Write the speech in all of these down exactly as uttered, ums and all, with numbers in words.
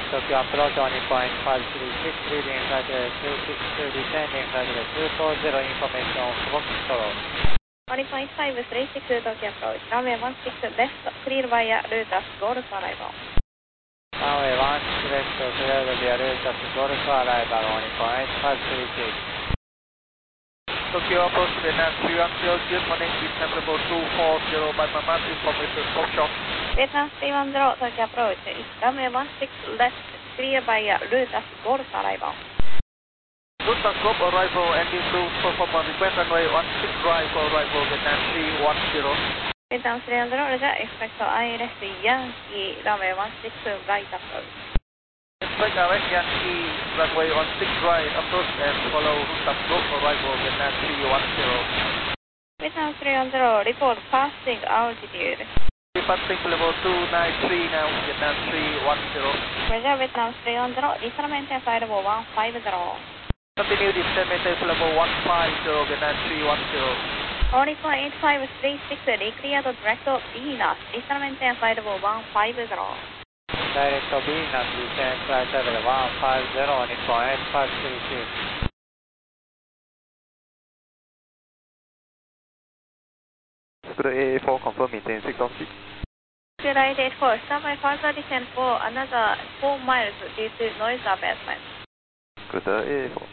Tokyo approach on point five three six, leading calculate two six two, descending calculate two four zero, information Fox Control. one point five three six, Tokyo approach, runway one six left, clear via Lutas, Golf arrival. Runway one six left, clear via Lutas, Golf arrival, one point five three six. Tokyo approach Vietnam three one zero, good morning, Vietnam level two four zero by Mamat, information Fox Shop. Vietnam three one zero, Tokyo approach, runway one six left, clear via Lutas, Golf arrival. Lutas Golf arrival, ending to performance request runway one six right for arrival, Vietnam three one zero. Vietnam three one zero, Roger, expect I left Yankee, runway one six right approach. Expect direct Yankee, runway one six right approach and follow Lutas Golf arrival, Vietnam three one zero. Vietnam three one zero, report passing altitude. Departing level two nine three now, Vietnam three one zero. Roger, Vietnam three one zero, descent flight level one five zero. Continue descent maintain level one five zero, Vietnam three one zero. Only point five three six, declared direct Venus, descent flight level one five zero. Direct Venus, descend flight level one five zero, point five three six. Scooter A A four, confirm maintain six off six. Scooter eight eight four, standby further descent for another four miles due to noise abatement. Scooter A A four.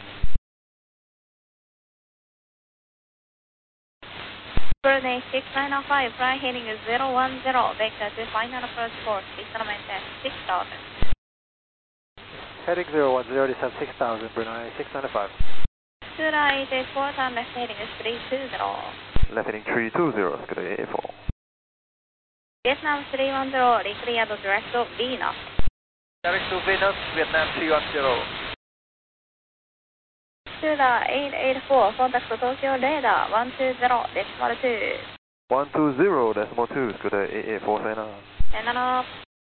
Brunei six nine zero five, fly heading zero one zero, vector to final approach course, descent maintain six thousand. Heading zero one zero, descend six thousand, Brunei six nine five. Scooter eight eight four, turn left heading three two zero. Left heading three two zero, Scooter A A four. Vietnam three one zero, declared direct Venus. Direct to Venus, Vietnam three one zero. Scooter eight eight four, contact Tokyo radar one two zero, decimal two. one two zero, decimal two, Scooter A A four, sign up. And then up.